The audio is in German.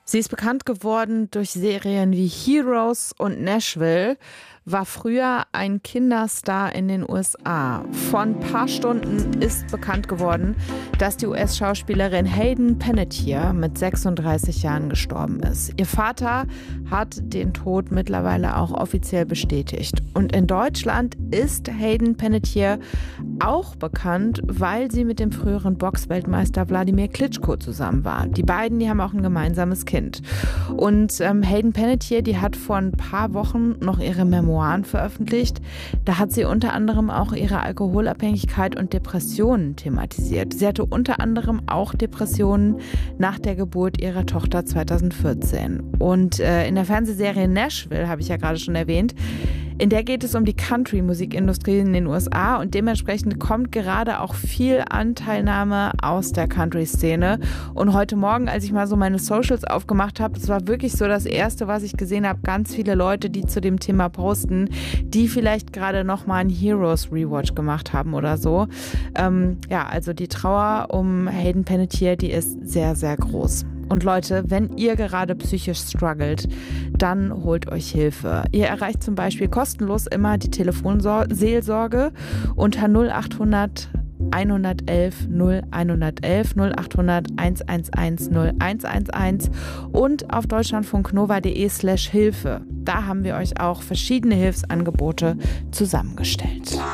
Sie ist bekannt geworden durch Serien wie Heroes und Nashville, war früher ein Kinderstar in den USA. Vor ein paar Stunden ist bekannt geworden, dass die US-Schauspielerin Hayden Panettiere mit 36 Jahren gestorben ist. Ihr Vater hat den Tod mittlerweile auch offiziell bestätigt. Und in Deutschland ist Hayden Panettiere auch bekannt, weil sie mit dem früheren Boxweltmeister Wladimir Klitschko zusammen war. Die beiden, die haben auch ein gemeinsames Kind. Und Hayden Panettiere, die hat vor ein paar Wochen noch ihre Memoiren veröffentlicht. Da hat sie unter anderem auch ihre Alkoholabhängigkeit und Depressionen thematisiert. Sie hatte unter anderem auch Depressionen nach der Geburt ihrer Tochter 2014. Und in der Fernsehserie Nashville, habe ich ja gerade schon erwähnt, in der geht es um die Country-Musikindustrie in den USA und dementsprechend kommt gerade auch viel Anteilnahme aus der Country-Szene. Und heute Morgen, als ich mal so meine Socials aufgemacht habe, das war wirklich so das Erste, was ich gesehen habe, ganz viele Leute, die zu dem Thema posten, die vielleicht gerade nochmal einen Heroes-Rewatch gemacht haben oder so. Also die Trauer um Hayden Panettiere, die ist sehr, sehr groß. Und Leute, wenn ihr gerade psychisch struggelt, dann holt euch Hilfe. Ihr erreicht zum Beispiel kostenlos immer die Telefonseelsorge unter 0800 111 0111 0800 111 0111 und auf deutschlandfunknova.de/Hilfe. Da haben wir euch auch verschiedene Hilfsangebote zusammengestellt.